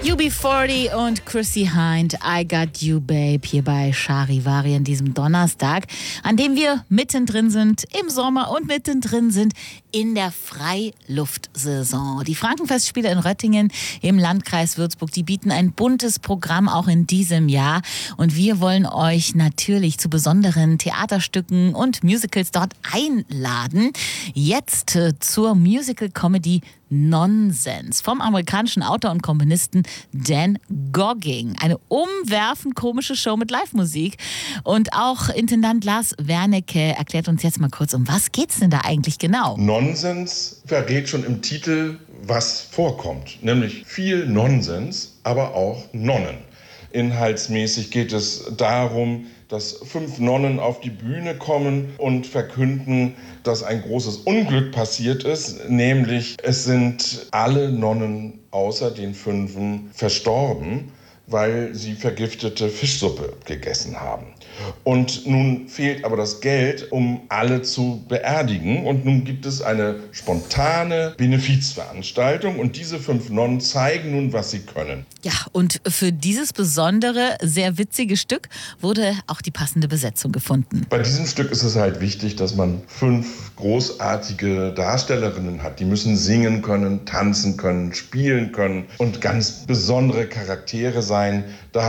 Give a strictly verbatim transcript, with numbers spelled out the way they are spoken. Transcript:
U B vierzig und Chrissy Hind, I Got You Babe, hier bei Charivari an diesem Donnerstag, an dem wir mittendrin sind im Sommer und mittendrin sind in der Freiluftsaison. Die Frankenfestspiele in Röttingen im Landkreis Würzburg, die bieten ein buntes Programm auch in diesem Jahr. Und wir wollen euch natürlich zu besonderen Theaterstücken und Musicals dort einladen. Jetzt äh, zur Musical-Comedy Nonsens vom amerikanischen Autor und Komponisten Dan Gogging. Eine umwerfend komische Show mit Live-Musik. Und auch Intendant Lars Wernicke erklärt uns jetzt mal kurz, um was geht's denn da eigentlich genau? Nonsens verrät schon im Titel, was vorkommt. Nämlich viel Nonsens, aber auch Nonnen. Inhaltsmäßig geht es darum, dass fünf Nonnen auf die Bühne kommen und verkünden, dass ein großes Unglück passiert ist, nämlich es sind alle Nonnen außer den Fünfen verstorben, weil sie vergiftete Fischsuppe gegessen haben. Und nun fehlt aber das Geld, um alle zu beerdigen. Und nun gibt es eine spontane Benefizveranstaltung. Und diese fünf Nonnen zeigen nun, was sie können. Ja, und für dieses besondere, sehr witzige Stück wurde auch die passende Besetzung gefunden. Bei diesem Stück ist es halt wichtig, dass man fünf großartige Darstellerinnen hat. Die müssen singen können, tanzen können, spielen können und ganz besondere Charaktere sein. Da